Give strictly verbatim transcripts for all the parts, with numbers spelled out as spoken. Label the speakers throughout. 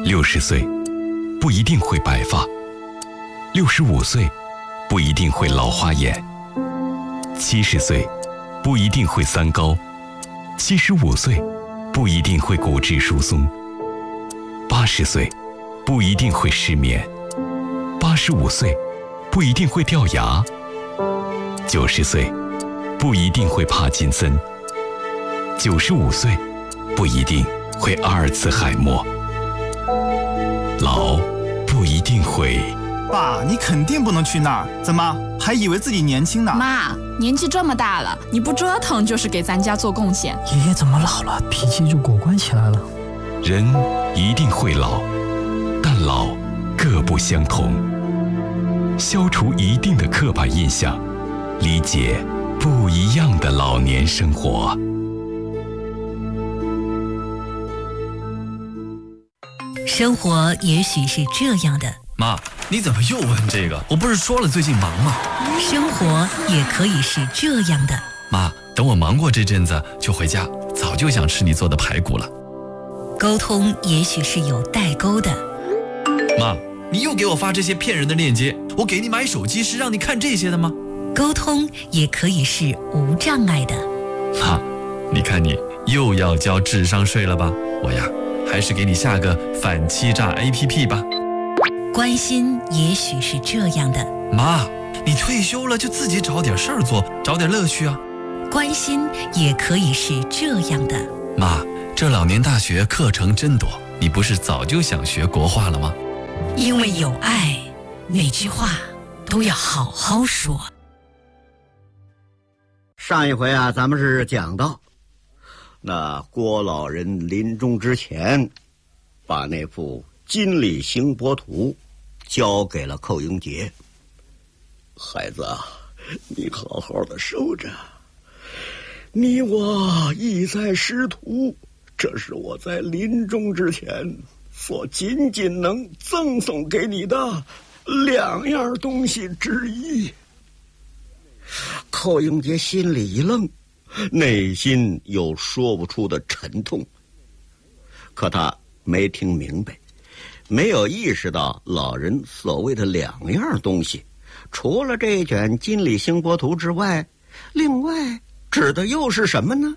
Speaker 1: 六十岁不一定会白发，六十五岁不一定会老花眼，七十岁不一定会三高，七十五岁不一定会骨质疏松，八十岁不一定会失眠，八十五岁不一定会掉牙，九十岁不一定会帕金森，九十五岁不一定会阿尔茨海默，老不一定会。
Speaker 2: 爸，你肯定不能去那儿，怎么还以为自己年轻呢？
Speaker 3: 妈，年纪这么大了，你不折腾就是给咱家做贡献。
Speaker 4: 爷爷怎么老了，脾气就果断起来了？
Speaker 1: 人一定会老，但老各不相同。消除一定的刻板印象，理解不一样的老年生活。
Speaker 5: 生活也许是这样的。
Speaker 6: 妈，你怎么又问这个？我不是说了最近忙吗？
Speaker 5: 生活也可以是这样的。
Speaker 6: 妈，等我忙过这阵子就回家，早就想吃你做的排骨了。
Speaker 5: 沟通也许是有代沟的。
Speaker 6: 妈，你又给我发这些骗人的链接，我给你买手机是让你看这些的吗？
Speaker 5: 沟通也可以是无障碍的。
Speaker 6: 妈，你看你又要交智商税了吧？我呀，还是给你下个反欺诈 A P P 吧。
Speaker 5: 关心也许是这样的。
Speaker 6: 妈，你退休了就自己找点事儿做，找点乐趣啊。
Speaker 5: 关心也可以是这样的。
Speaker 6: 妈，这老年大学课程真多，你不是早就想学国画了吗？
Speaker 5: 因为有爱，每句话都要好好说。
Speaker 7: 上一回啊，咱们是讲到那郭老人临终之前把那幅金历行波图交给了寇英杰。孩子啊，你好好的收着，你我意在师徒，这是我在临终之前所仅仅能赠送给你的两样东西之一。寇英杰心里一愣，内心有说不出的沉痛，可他没听明白，没有意识到老人所谓的两样东西，除了这卷金历星波图之外，另外指的又是什么呢？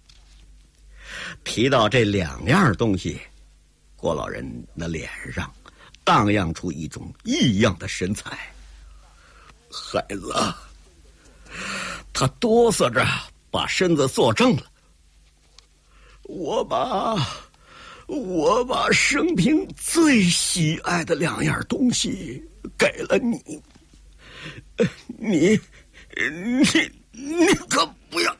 Speaker 7: 提到这两样东西，郭老人的脸上荡漾出一种异样的神采。孩子，他哆嗦着把身子坐正了。我把我把生平最喜爱的两样东西给了你，你你你可不要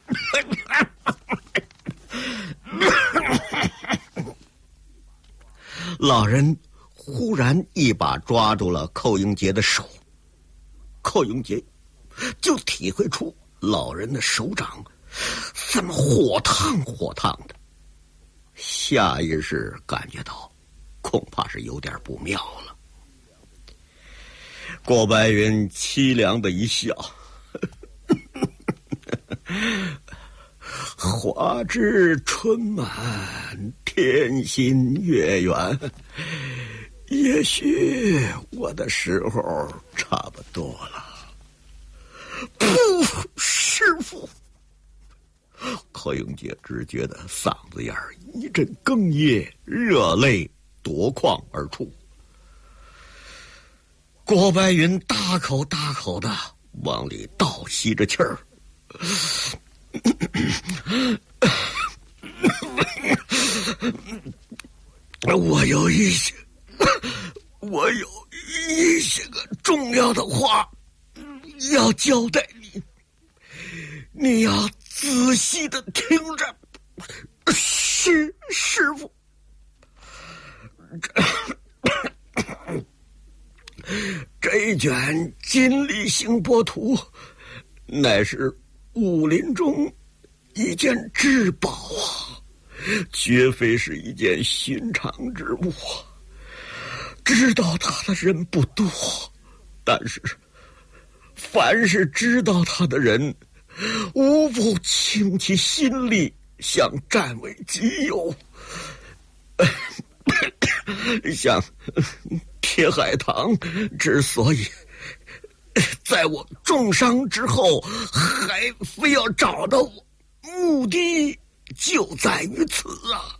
Speaker 7: 老人忽然一把抓住了寇英杰的手，寇英杰就体会出老人的手掌怎么火烫火烫的，下意识感觉到恐怕是有点不妙了。郭白云凄凉的一笑，花枝春满天心月圆，也许我的时候差不多了。噗，师父！柯英杰只觉得嗓子眼儿一阵哽咽，热泪夺眶而出。郭白云大口大口的往里倒吸着气儿，我有一些，我有一些个重要的话要交代你，你要仔细的听着。是师父，这一卷金历星波图乃是武林中一件至宝啊，绝非是一件寻常之物啊。知道他的人不多，但是凡是知道他的人，无不倾其心力，想占为己有。 像铁海棠之所以在我重伤之后还非要找到我，目的就在于此啊！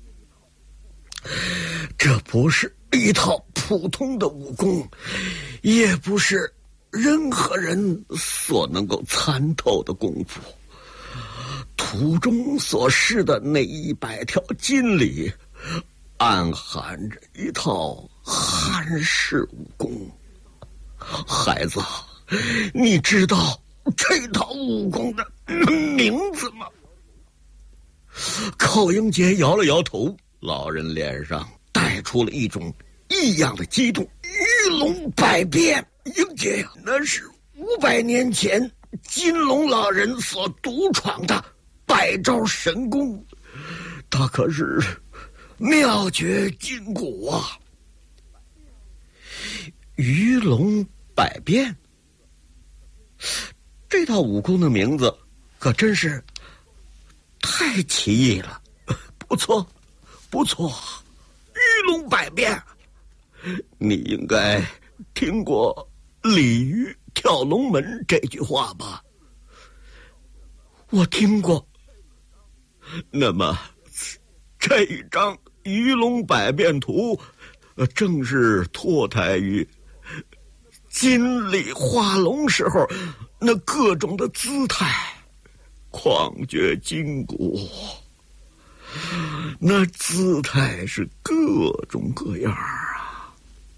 Speaker 7: 这不是一套普通的武功，也不是任何人所能够参透的功夫。图中所示的那一百条筋里，暗含着一套韩式武功。孩子，你知道这套武功的名字吗？寇英杰摇了摇头，老人脸上带出了一种异样的激动。鱼龙百变，英杰呀，那是五百年前金龙老人所独闯的百招神功，他可是妙绝筋骨啊！鱼龙百变，这套武功的名字可真是太奇异了。不错，不错，鱼龙百变，你应该听过鲤鱼跳龙门这句话吧？我听过。那么这一张鱼龙百变图正是脱胎于金鲤画龙时候那各种的姿态，旷绝筋骨，那姿态是各种各样啊！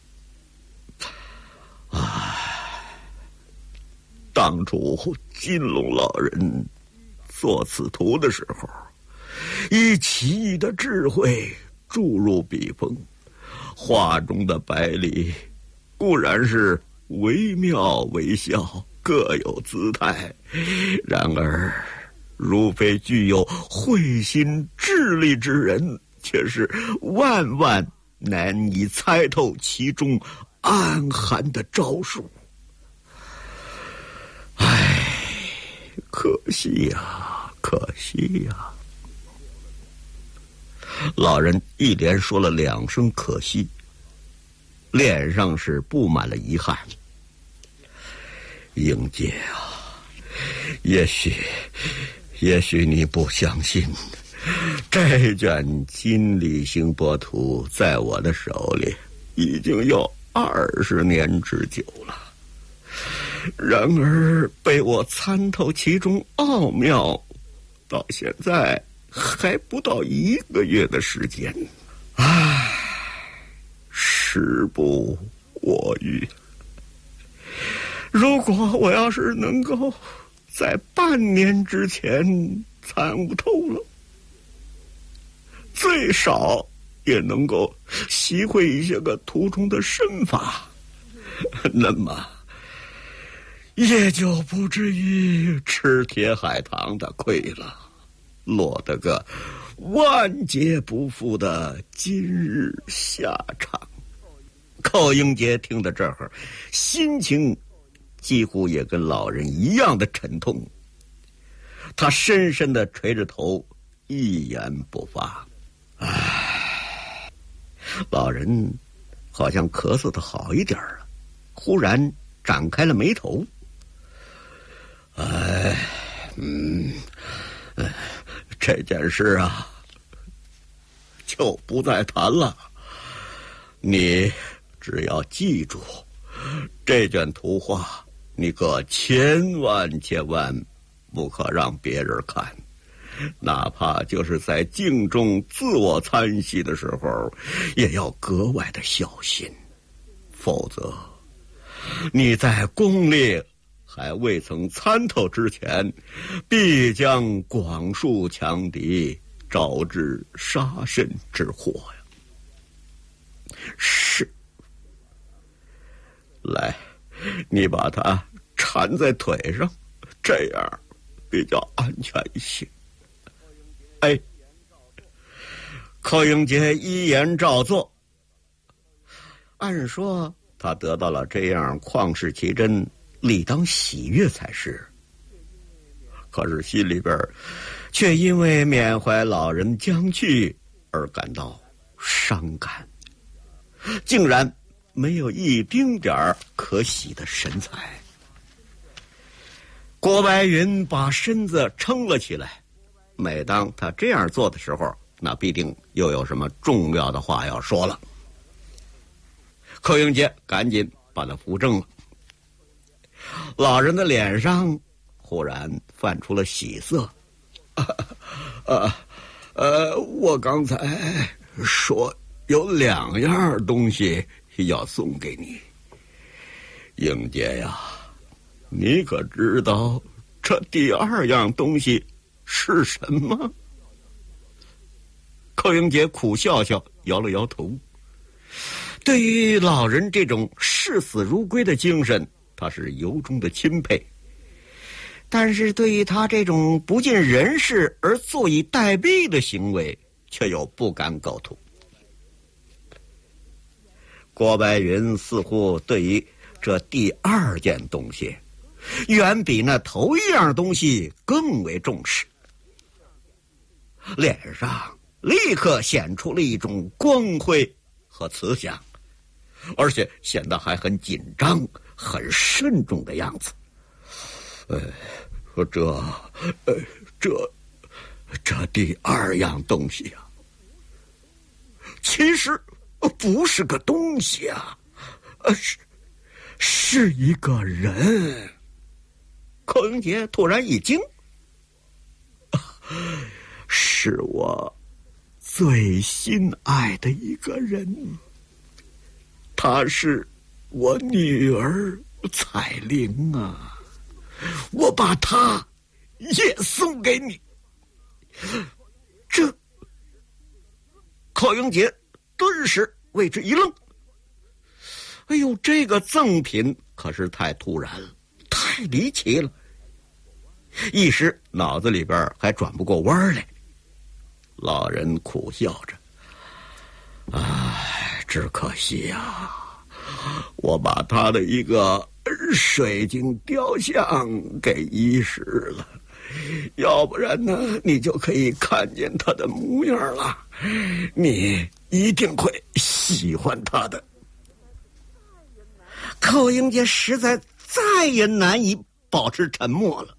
Speaker 7: 唉，当初金龙老人做此图的时候，以奇异的智慧注入笔锋，画中的百里固然是惟妙惟肖，各有姿态，然而如非具有慧心智力之人，却是万万难以猜透其中暗含的招数。唉，可惜呀，可惜呀！老人一连说了两声可惜，脸上是布满了遗憾。英杰啊，也许也许你不相信，这卷金鲤行波图在我的手里已经有二十年之久了，然而被我参透其中奥妙，到现在还不到一个月的时间。唉，时不我予。如果我要是能够在半年之前参悟透了，最少也能够习会一些个途中的身法，那么也就不至于吃铁海棠的亏了，落得个万劫不复的今日下场。寇英杰听到这儿，心情几乎也跟老人一样的沉痛，他深深地垂着头，一言不发。唉，老人好像咳嗽的好一点了，忽然展开了眉头。哎，嗯，这件事啊，就不再谈了。你只要记住，这卷图画你可千万千万不可让别人看，哪怕就是在镜中自我参戏的时候，也要格外的小心，否则你在功力还未曾参透之前，必将广树强敌，招致杀身之祸呀！是，来，你把它缠在腿上，这样比较安全一些。哎，寇英杰依言照做。按说他得到了这样旷世奇珍，理当喜悦才是，可是心里边却因为缅怀老人将去而感到伤感。 竟然没有一丁点儿可喜的神采。郭白云把身子撑了起来，每当他这样做的时候，那必定又有什么重要的话要说了。寇英杰赶紧把他扶正了。老人的脸上忽然泛出了喜色。啊啊呃，我刚才说有两样东西要送给你。英杰呀，你可知道这第二样东西是什么？寇英杰苦笑笑，摇了摇头。对于老人这种视死如归的精神，他是由衷的钦佩。但是对于他这种不尽人事而坐以待毙的行为，却又不敢苟同。郭白云似乎对于这第二件东西，远比那头一样东西更为重视，脸上立刻显出了一种光辉和慈祥，而且显得还很紧张、很慎重的样子。呃，这，呃，这，这第二样东西啊，其实不是个东西啊，呃，是是一个人。寇英杰突然一惊，是我最心爱的一个人，她是我女儿彩玲啊。我把它也送给你。这寇英杰顿时为之一愣。哎呦，这个赠品可是太突然了，太离奇了，一时脑子里边还转不过弯来。老人苦笑着，唉，只可惜呀，我把他的一个水晶雕像给遗失了，要不然呢，你就可以看见他的模样了，你一定会喜欢他的。寇英杰实在再也难以保持沉默了。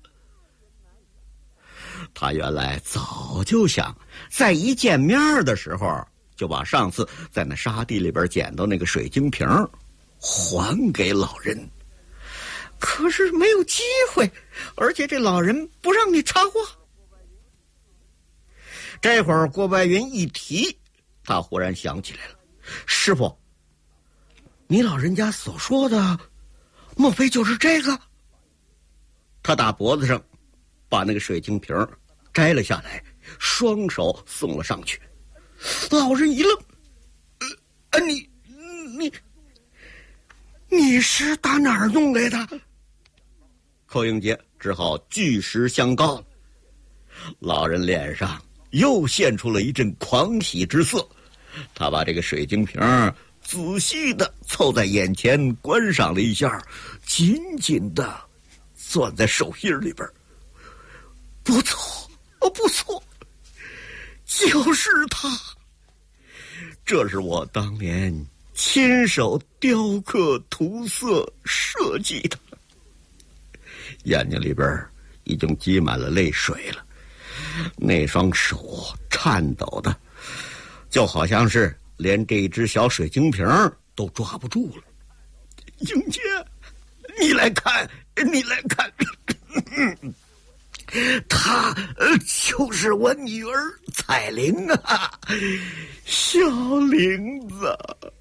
Speaker 7: 他原来早就想在一见面的时候就把上次在那沙地里边捡到那个水晶瓶还给老人，可是没有机会，而且这老人不让你插话。这会儿郭白云一提，他忽然想起来了，师傅，你老人家所说的莫非就是这个？他打脖子上把那个水晶瓶摘了下来，双手送了上去。老人一愣，呃，你你你是打哪儿弄来的？寇英杰只好据实相告了。老人脸上又现出了一阵狂喜之色，他把这个水晶瓶仔细的凑在眼前观赏了一下，紧紧的攥在手心里边。不错，哦，不错，就是它。这是我当年亲手雕刻、涂色、设计的。眼睛里边已经积满了泪水了，那双手颤抖的，就好像是连这只小水晶瓶都抓不住了。英杰，你来看，你来看，她就是我女儿彩玲啊，小玲子。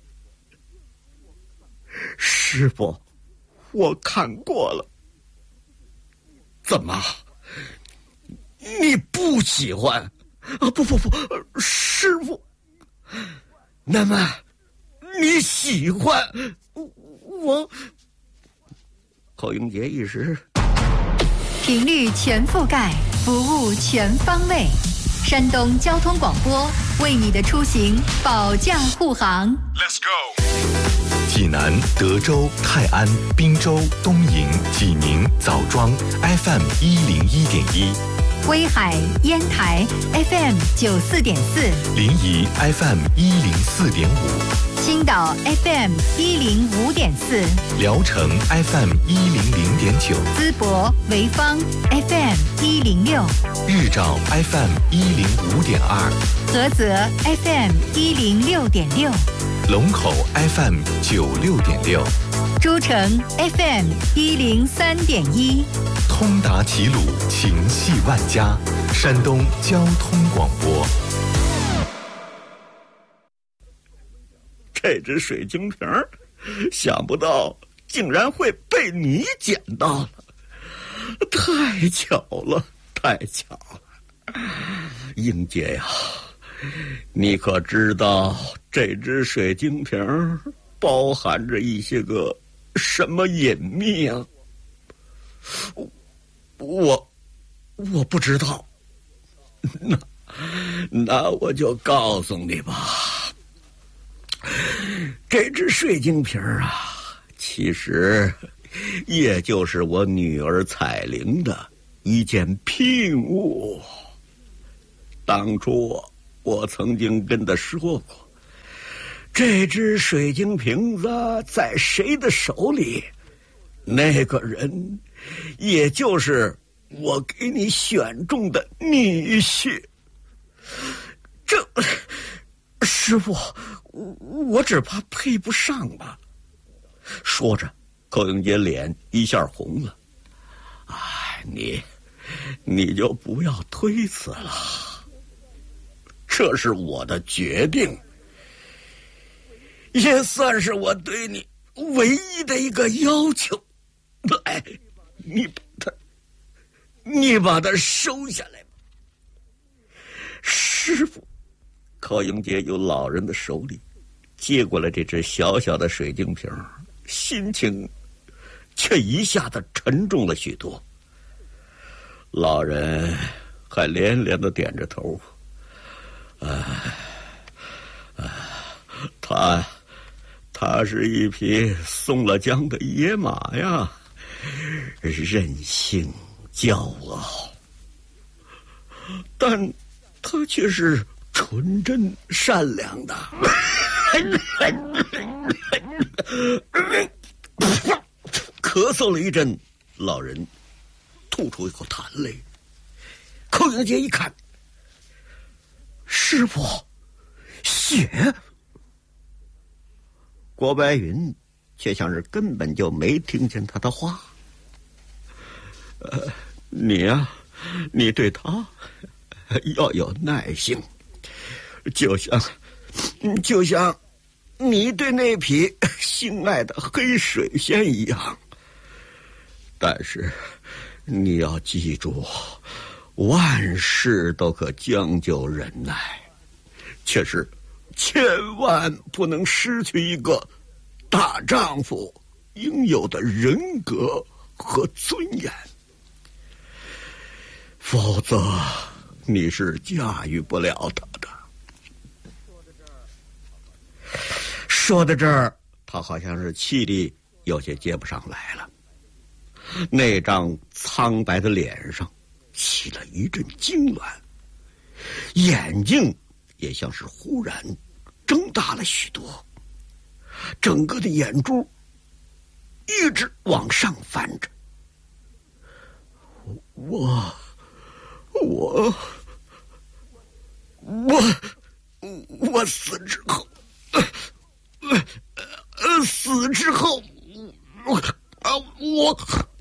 Speaker 7: 师傅，我看过了。怎么？你不喜欢？啊，不不不，师傅。那么，你喜欢我？寇英杰一时。
Speaker 8: 频率全覆盖，服务全方位。山东交通广播为你的出行保驾护航。Let's go。
Speaker 1: 济南、德州、泰安、滨州、东营、济宁、枣庄 F M 一零一点一，
Speaker 8: 威海、烟台 F M 九四点四，
Speaker 1: 临沂 F M 一零四点五。
Speaker 8: 青岛 F M 一零五点四，
Speaker 9: 聊城 F M 一零零点九，
Speaker 8: 淄博潍坊 F M 一零六，
Speaker 9: 日照 F M 一零五点二，
Speaker 8: 菏泽 F M 一零六点六，
Speaker 9: 龙口 F M 九六点六，
Speaker 8: 诸城 F M 一零三点一，
Speaker 9: 通达齐鲁，情系万家，山东交通广播。
Speaker 7: 这只水晶瓶，想不到竟然会被你捡到了，太巧了，太巧了！英杰呀，你可知道这只水晶瓶包含着一些个什么隐秘啊？我我不知道，那那我就告诉你吧。这只水晶瓶啊，其实也就是我女儿彩玲的一件聘物。当初我曾经跟她说过，这只水晶瓶子在谁的手里，那个人也就是我给你选中的女婿。这师傅，我只怕配不上吧。说着，寇英杰脸一下红了。哎，你你就不要推辞了，这是我的决定，也算是我对你唯一的一个要求。来，你把它你把它收下来吧。师傅，寇英杰由老人的手里接过了这只小小的水晶瓶，心情却一下子沉重了许多。老人还连连的点着头，啊啊，他他是一匹松了缰的野马呀，任性骄傲，但他却是纯真善良的。咳嗽了一阵，老人吐出一口痰来。寇英杰一看，师傅，血！郭白云却像是根本就没听见他的话。呃，你呀、啊，你对他要有耐性，就像就像你对那匹心爱的黑水仙一样。但是你要记住，万事都可将就忍耐，却是千万不能失去一个大丈夫应有的人格和尊严，否则你是驾驭不了他的。说到这儿，他好像是气力有些接不上来了，那张苍白的脸上起了一阵痉挛，眼睛也像是忽然睁大了许多，整个的眼珠一直往上翻着。我我我我死之后，呃呃死之后，我啊我，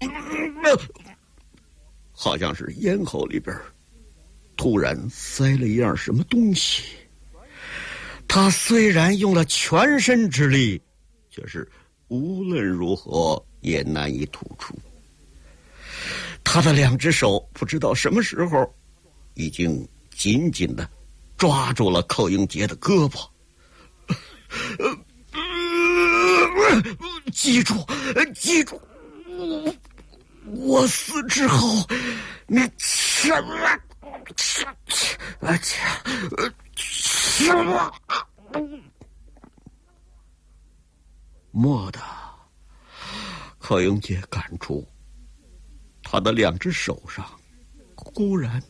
Speaker 7: 好像是咽喉里边突然塞了一样什么东西。他虽然用了全身之力，却是无论如何也难以吐出。他的两只手不知道什么时候已经紧紧地抓住了寇英杰的胳膊。记住，记住，我我死之后，你千万千万千万。蓦地，寇英杰感触他的两只手上忽然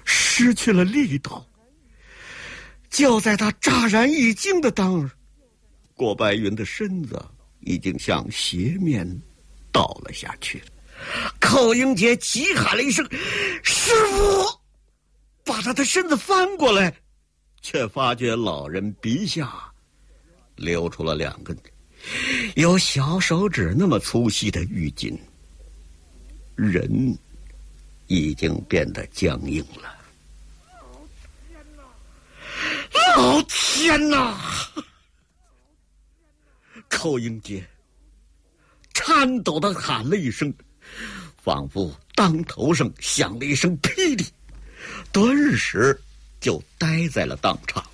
Speaker 7: 失去了力道，就在他乍然一惊的当郭白云的身子已经向斜面倒了下去。寇英杰急喊了一声：“师傅！”把他的身子翻过来，却发觉老人鼻下流出了两根有小手指那么粗细的玉筋，人已经变得僵硬了。老天哪！寇英杰颤抖地喊了一声，仿佛当头上响了一声霹雳，顿时就呆在了当场。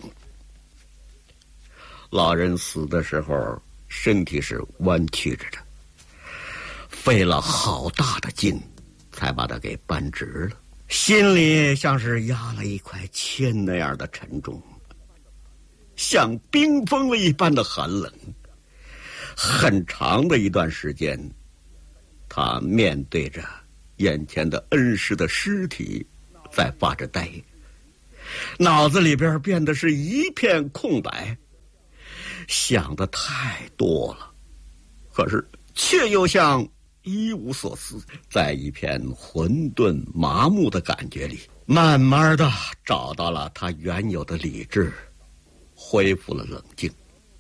Speaker 7: 老人死的时候身体是弯曲着的，费了好大的劲才把他给扳直了，心里像是压了一块铅那样的沉重，像冰封了一般的寒冷。很长的一段时间，他面对着眼前的恩师的尸体在发着呆，脑子里边变得是一片空白，想的太多了，可是却又像一无所思，在一片混沌麻木的感觉里，慢慢的找到了他原有的理智，恢复了冷静。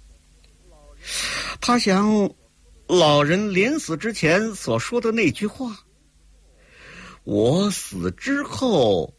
Speaker 7: 他想，老人临死之前所说的那句话：“我死之后，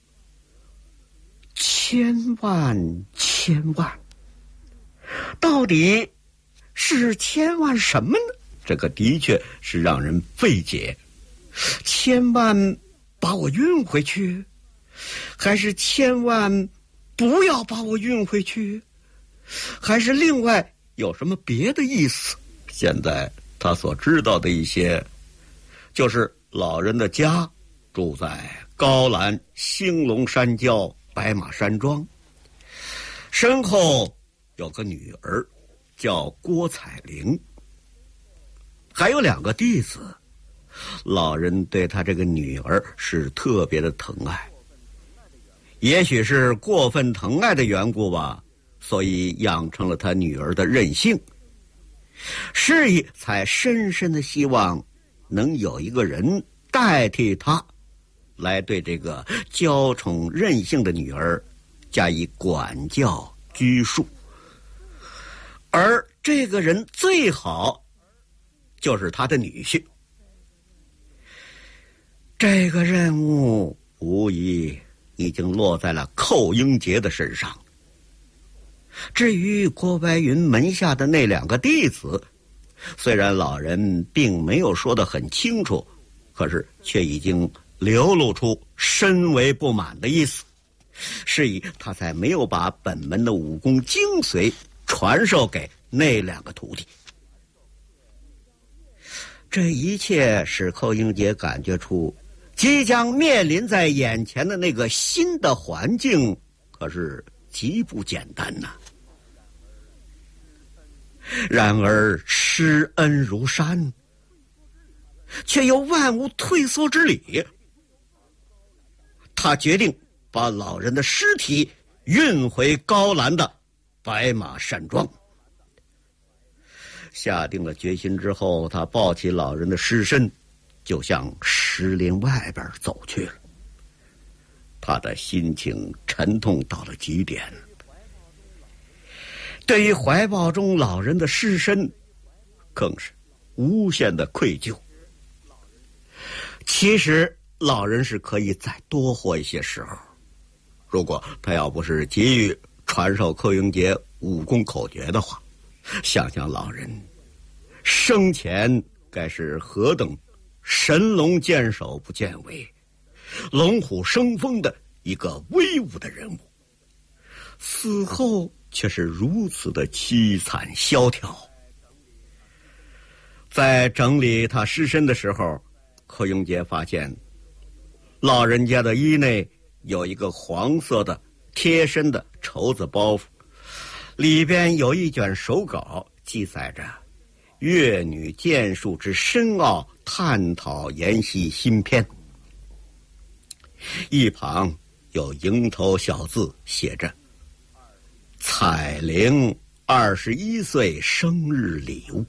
Speaker 7: 千万千万，到底是千万什么呢？”这个的确是让人费解。千万把我运回去，还是千万不要把我运回去，还是另外有什么别的意思？现在他所知道的一些，就是老人的家住在高兰兴隆山郊白马山庄，身后有个女儿叫郭彩玲，还有两个弟子。老人对他这个女儿是特别的疼爱，也许是过分疼爱的缘故吧，所以养成了他女儿的任性，是以才深深的希望能有一个人代替他，来对这个娇宠任性的女儿加以管教拘束。而这个人最好就是他的女婿。这个任务无疑已经落在了寇英杰的身上。至于郭白云门下的那两个弟子，虽然老人并没有说得很清楚，可是却已经流露出深为不满的意思，是以他才没有把本门的武功精髓传授给那两个徒弟。这一切使寇英杰感觉出即将面临在眼前的那个新的环境可是极不简单呐、啊。然而施恩如山，却又万无退缩之理。他决定把老人的尸体运回高兰的白马山庄。下定了决心之后，他抱起老人的尸身，就向石林外边走去了。他的心情沉痛到了极点，对于怀抱中老人的尸身更是无限的愧疚。其实老人是可以再多活一些时候，如果他要不是急于传授寇英杰武功口诀的话，想想老人生前该是何等神龙见首不见尾，龙虎生风的一个威武的人物，死后却是如此的凄惨萧条。在整理他尸身的时候，寇英杰发现老人家的衣内有一个黄色的贴身的绸子包袱，里边有一卷手稿，记载着越女剑术之深奥，探讨研析新篇。一旁有蝇头小字写着彩玲二十一岁生日礼物。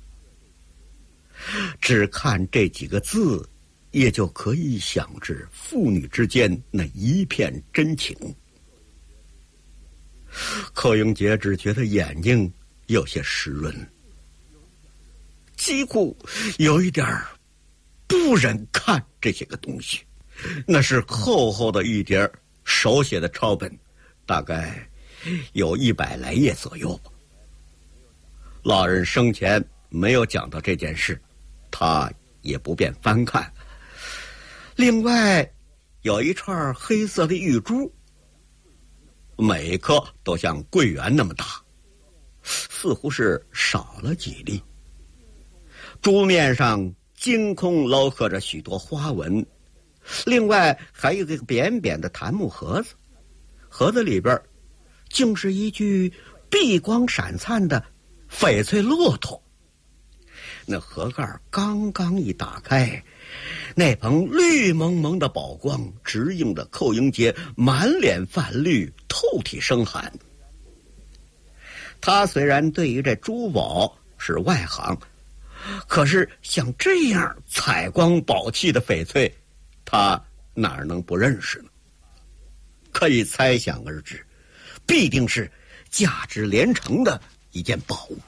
Speaker 7: 只看这几个字，也就可以想知父女之间那一片真情。寇英杰只觉得眼睛有些湿润，几乎有一点不忍看这些个东西。那是厚厚的一叠手写的抄本，大概有一百来页左右吧。老人生前没有讲到这件事，他也不便翻看。另外有一串黑色的玉珠，每一颗都像桂圆那么大，似乎是少了几粒。珠面上惊空镂刻着许多花纹，另外还有一个扁扁的檀木盒子，盒子里边竟是一具碧光闪灿的翡翠骆驼。那盒盖刚刚一打开，那盆绿蒙蒙的宝光直映着寇英杰满脸泛绿，透体生寒。他虽然对于这珠宝是外行，可是像这样采光宝气的翡翠，他哪能不认识呢？可以猜想而知，必定是价值连城的一件宝物。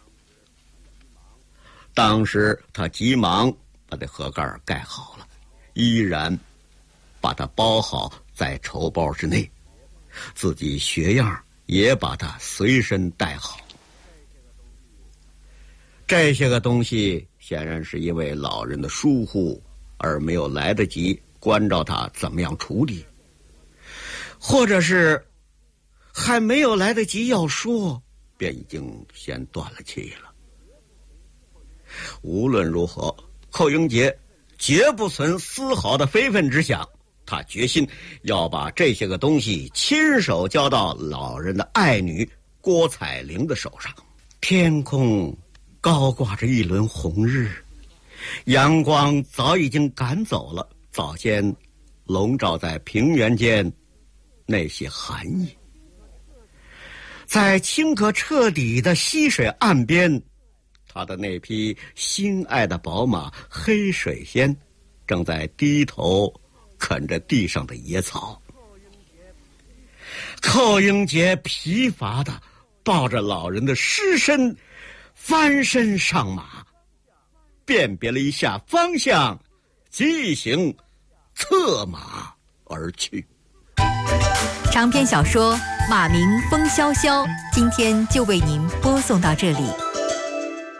Speaker 7: 当时他急忙把这盒盖盖好了，依然把它包好在绸包之内，自己学样也把它随身带好。这些个东西显然是因为老人的疏忽而没有来得及关照他怎么样处理，或者是还没有来得及要说，便已经先断了气了。无论如何，寇英杰绝不存丝毫的非分之想，他决心要把这些个东西亲手交到老人的爱女郭彩玲的手上。天空高挂着一轮红日，阳光早已经赶走了早先笼罩在平原间那些寒意。在清澈彻底的溪水岸边，他的那匹心爱的宝马黑水仙正在低头啃着地上的野草。寇英杰疲乏地抱着老人的尸身翻身上马，辨别了一下方向，即行策马而去。
Speaker 8: 长篇小说《马鸣风萧萧》今天就为您播送到这里。